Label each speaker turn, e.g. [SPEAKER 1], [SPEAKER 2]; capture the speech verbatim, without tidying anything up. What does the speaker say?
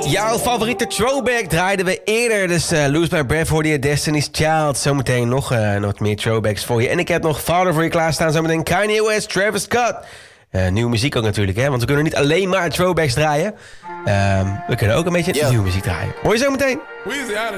[SPEAKER 1] Jouw favoriete throwback draaiden we eerder. Dus uh, Lose My Breath hoorde je, Destiny's Child. Zometeen nog, uh, nog meer throwbacks voor je. En ik heb nog Father voor je klaarstaan. Zometeen Kanye West, Travis Scott. Uh, nieuwe muziek ook natuurlijk, hè. Want we kunnen niet alleen maar throwbacks draaien. Uh, we kunnen ook een beetje yeah. nieuwe muziek draaien. Hoor je zometeen?